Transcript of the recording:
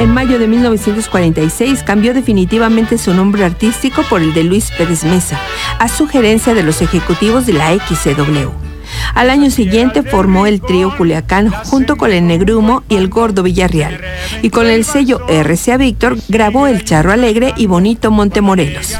En mayo de 1946 cambió definitivamente su nombre artístico por el de Luis Pérez Mesa, a sugerencia de los ejecutivos de la XCW. Al año siguiente formó el trío Culiacán junto con el Negrumo y el Gordo Villarreal, y con el sello RCA Víctor grabó El Charro Alegre y Bonito Montemorelos.